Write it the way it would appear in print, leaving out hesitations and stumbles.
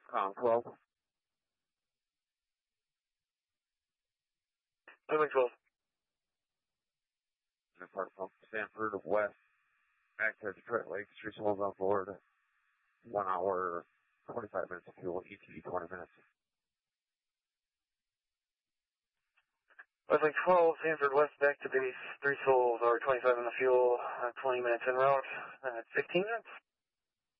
12. Runway 12. Depart from Stanford West, back to Detroit Lakes, 3 souls on board, 1 hour, 25 minutes of fuel, ET 20 minutes. Runway 12, Stanford West, back to base, 3 souls, hour 25 in the fuel, 20 minutes en route, 15 minutes.